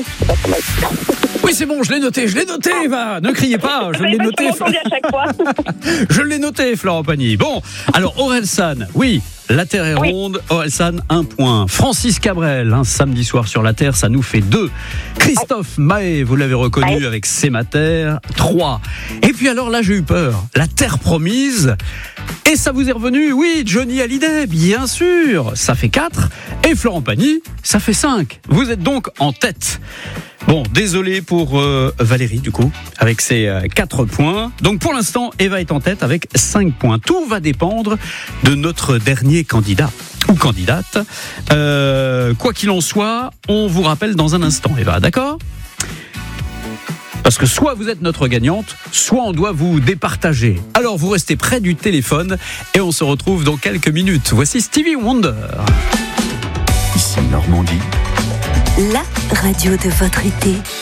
c'est pas trop mal. Oui, c'est bon, je l'ai noté, Eva. Ne criez pas, je l'ai noté. À chaque fois. Je l'ai noté, Florent Pagny. Bon, alors Orelsan, oui, la Terre est ronde. Orelsan, 1 point. Francis Cabrel, samedi soir sur la Terre, ça nous fait 2. Christophe Mahé, vous l'avez reconnu avec C'est ma Terre, 3. Et puis alors là, j'ai eu peur. La Terre promise. Et ça vous est revenu? Oui, Johnny Hallyday, bien sûr. Ça fait 4. Et Florent Pagny, ça fait 5. Vous êtes donc en tête. Bon, désolé pour Valérie, du coup, avec ses 4 points. Donc, pour l'instant, Eva est en tête avec 5 points. Tout va dépendre de notre dernier candidat ou candidate. Quoi qu'il en soit, on vous rappelle dans un instant, Eva, d'accord ? Parce que soit vous êtes notre gagnante, soit on doit vous départager. Alors, vous restez près du téléphone et on se retrouve dans quelques minutes. Voici Stevie Wonder. Ici Normandie. La radio de votre été.